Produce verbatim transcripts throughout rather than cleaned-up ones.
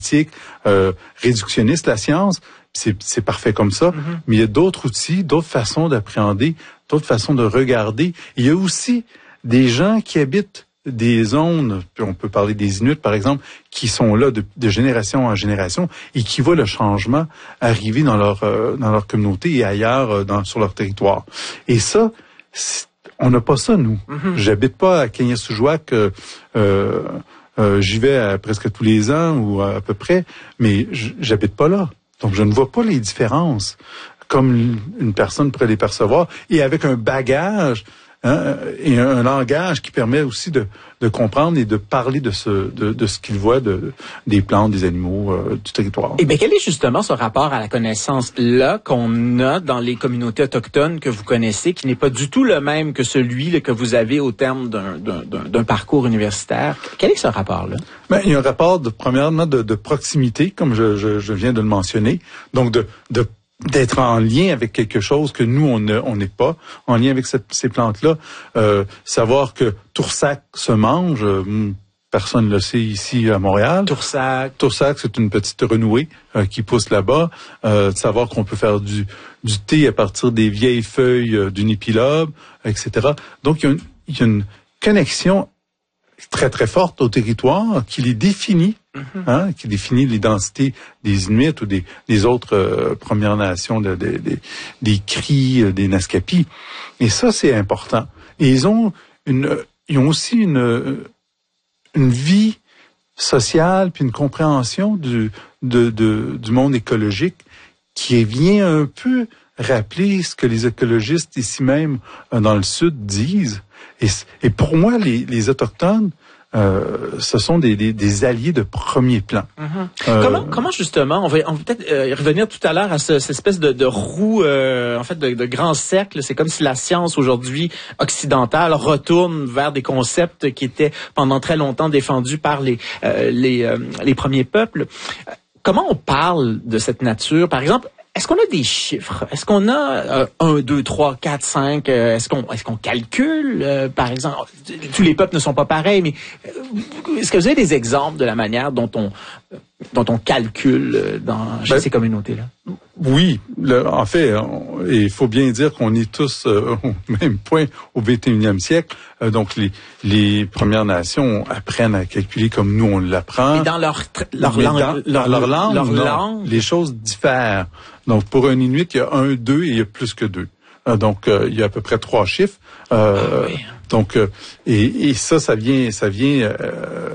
euh, réductionniste, la science. C'est, c'est parfait comme ça. Mm-hmm. Mais il y a d'autres outils, d'autres façons d'appréhender, d'autres façons de regarder. Il y a aussi des gens qui habitent des zones, on peut parler des Inuits par exemple, qui sont là de, de génération en génération et qui voient le changement arriver dans leur euh, dans leur communauté et ailleurs euh, dans, sur leur territoire. Et ça, on n'a pas ça nous. Mm-hmm. J'habite pas à Kagnasujwak, euh, euh, euh, j'y vais à presque tous les ans ou à, à peu près, mais j'habite pas là. Donc je ne vois pas les différences comme une personne pourrait les percevoir et avec un bagage. Hein, et un, un langage qui permet aussi de, de comprendre et de parler de ce, de, de ce qu'il voit de, des plantes, des animaux, euh, du territoire. Et bien, quel est justement ce rapport à la connaissance-là qu'on a dans les communautés autochtones que vous connaissez, qui n'est pas du tout le même que celui là, que vous avez au terme d'un, d'un, d'un, d'un parcours universitaire? Quel est ce rapport-là? Ben, il y a un rapport, de, premièrement, de, de proximité, comme je, je, je viens de le mentionner, donc de, de d'être en lien avec quelque chose que nous, on ne, on n'est pas, en lien avec cette, ces plantes-là. Euh, savoir que Toursac se mange, euh, personne ne le sait ici à Montréal. Toursac. Toursac, c'est une petite renouée euh, qui pousse là-bas. Euh, de savoir qu'on peut faire du, du thé à partir des vieilles feuilles euh, d'une épilobe, et cetera. Donc, il y a une, il y a une connexion très, très forte au territoire qui les définit, mm-hmm. hein, qui définit l'identité des Inuits ou des, des autres euh, Premières Nations, de, de, de, des Cris, euh, des Naskapis. Et ça, c'est important. Et ils ont une, ils ont aussi une, une vie sociale puis une compréhension du, de, de, du monde écologique qui vient un peu rappeler ce que les écologistes ici même euh, dans le Sud disent. Et, et pour moi, les, les Autochtones, euh, ce sont des, des, des alliés de premier plan. Mm-hmm. Euh, comment, comment justement, on va, on va peut-être euh, revenir tout à l'heure à ce, cette espèce de, de roue, euh, en fait, de, de grand cercle. C'est comme si la science aujourd'hui occidentale retourne vers des concepts qui étaient pendant très longtemps défendus par les, euh, les, euh, les premiers peuples. Comment on parle de cette nature, par exemple? Est-ce qu'on a des chiffres? Est-ce qu'on a un, deux, trois, quatre, cinq? Euh, est-ce qu'on est-ce qu'on calcule, euh, par exemple? Tous les peuples ne sont pas pareils, mais euh, est-ce que vous avez des exemples de la manière dont on euh, dont on calcule dans chez ben, ces communautés-là? Oui. Le, en fait, il faut bien dire qu'on est tous euh, au même point au vingt et unième siècle. Euh, donc, les, les Premières Nations apprennent à calculer comme nous, on l'apprend. Et dans leur, leur, langue, dans, leur, leur langue, leur non, langue, les choses diffèrent. Donc, pour un Inuit, il y a un, deux et il y a plus que deux. Euh, donc, euh, il y a à peu près trois chiffres. Euh, ah oui. Donc, euh, et, et ça, ça vient, ça vient euh,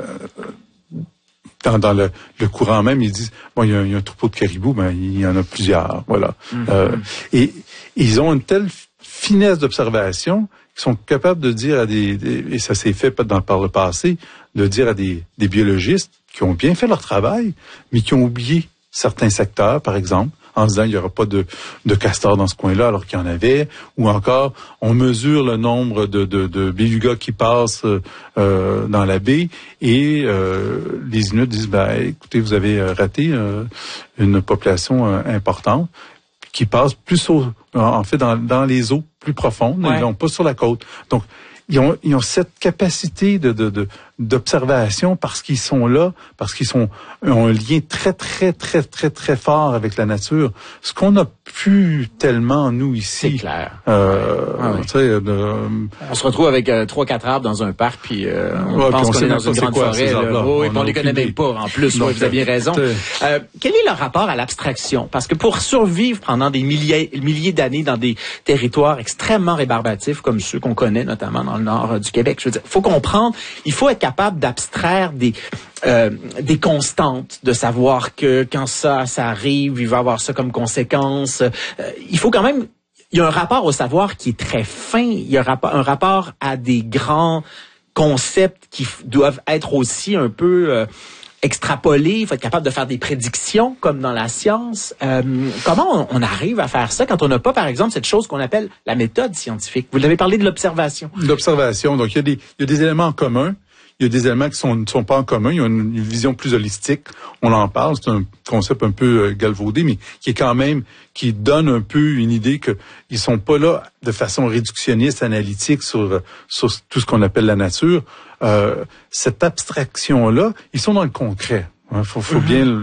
dans, dans le, le courant même. Ils disent, bon, il y a, il y a un troupeau de caribous, ben il y en a plusieurs, voilà. Mm-hmm. Euh, et ils ont une telle finesse d'observation qu'ils sont capables de dire à des, des et ça s'est fait dans, par le passé, de dire à des, des biologistes qui ont bien fait leur travail, mais qui ont oublié certains secteurs, par exemple, en se disant il n'y aura pas de, de castors dans ce coin-là alors qu'il y en avait, ou encore on mesure le nombre de, de, de belugas qui passent euh, dans la baie et euh, les Inuits disent ben écoutez, vous avez raté euh, une population euh, importante qui passe plus au, en fait dans, dans les eaux plus profondes, ouais. Non pas sur la côte. Donc ils ont, ils ont cette capacité de, de, de d'observation parce qu'ils sont là, parce qu'ils sont ont un lien très très très très très fort avec la nature. Ce qu'on n'a plus tellement nous ici. C'est clair. Euh, ah oui. tu sais, euh, on se retrouve avec euh, trois quatre arbres dans un parc puis euh, on ouais, pense puis on qu'on est dans une grande quoi, forêt. Là. Oh, oui, on, on les connaît même pas. En plus, donc, ouais, vous avez raison. Euh, quel est leur rapport à l'abstraction? Parce que pour survivre pendant des milliers milliers d'années dans des territoires extrêmement rébarbatifs comme ceux qu'on connaît, notamment dans le nord du Québec, je veux dire, faut comprendre, il faut être capable d'abstraire des euh, des constantes, de savoir que quand ça ça arrive, il va avoir ça comme conséquence. Euh, il faut quand même, il y a un rapport au savoir qui est très fin. Il y a un rapport, un rapport à des grands concepts qui f- doivent être aussi un peu euh, extrapolés. Il faut être capable de faire des prédictions comme dans la science. Euh, comment on, on arrive à faire ça quand on n'a pas, par exemple, cette chose qu'on appelle la méthode scientifique? Vous l'avez parlé de l'observation. L'observation. Donc il y a des il y a des éléments en commun. Il y a des éléments qui sont, ne sont pas en commun. Il y a une, une vision plus holistique. On en parle. C'est un concept un peu euh, galvaudé, mais qui est quand même, qui donne un peu une idée que ils sont pas là de façon réductionniste, analytique sur, sur tout ce qu'on appelle la nature. Euh, cette abstraction-là, ils sont dans le concret. Il hein, faut, faut mm-hmm. bien